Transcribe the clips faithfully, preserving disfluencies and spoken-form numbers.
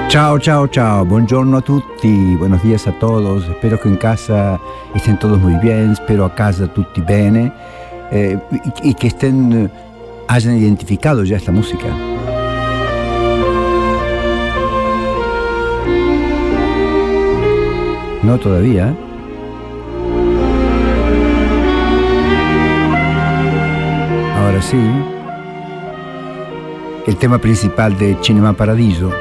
Ciao, ciao, ciao, buongiorno a tutti, buenos días a todos, espero que en casa estén todos muy bien, espero a casa tutti bene eh, y, y que estén, hayan identificado ya esta música. No todavía. Ahora sí. El tema principal de Cinema Paradiso.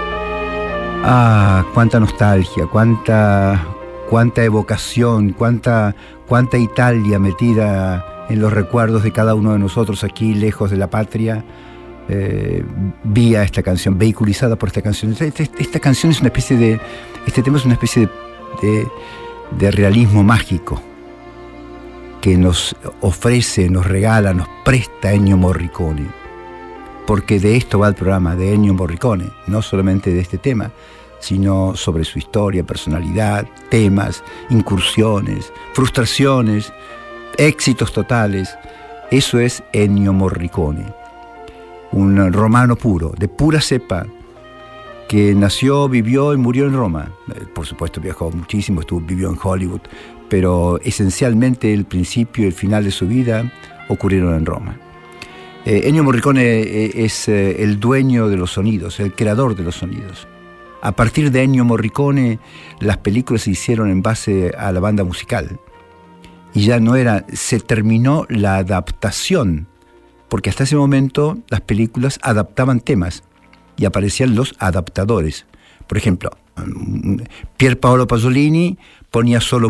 Ah, cuánta nostalgia, cuánta, cuánta evocación, cuánta, cuánta Italia metida en los recuerdos de cada uno de nosotros aquí, lejos de la patria, eh, vía esta canción, vehiculizada por esta canción. Esta, esta, esta canción es una especie de, este tema es una especie de, de, de realismo mágico que nos ofrece, nos regala, nos presta Ennio Morricone. Porque de esto va el programa, de Ennio Morricone, no solamente de este tema, sino sobre su historia, personalidad, temas, incursiones, frustraciones, éxitos totales. Eso es Ennio Morricone, un romano puro, de pura cepa, que nació, vivió y murió en Roma. Por supuesto viajó muchísimo, estuvo, vivió en Hollywood, pero esencialmente el principio y el final de su vida ocurrieron en Roma. Eh, Ennio Morricone eh, es eh, el dueño de los sonidos, el creador de los sonidos. A partir de Ennio Morricone, las películas se hicieron en base a la banda musical. Y ya no era, se terminó la adaptación, porque hasta ese momento las películas adaptaban temas y aparecían los adaptadores. Por ejemplo, Pier Paolo Pasolini ponía solo